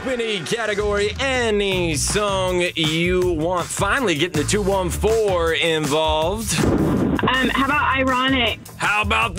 Any category, any song you want. Finally getting the 214 involved. How about Ironic? How about